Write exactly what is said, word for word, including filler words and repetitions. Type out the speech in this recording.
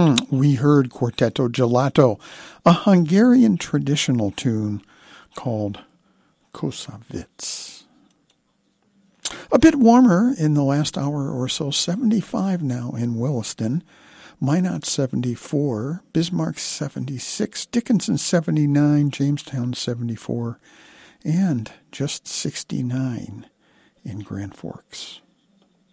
We heard Quartetto Gelato, a Hungarian traditional tune called Kosovitz. A bit warmer in the last hour or so, seventy-five now in Williston, Minot seventy-four, Bismarck seventy-six, Dickinson seventy-nine, Jamestown seventy-four, and just sixty-nine in Grand Forks.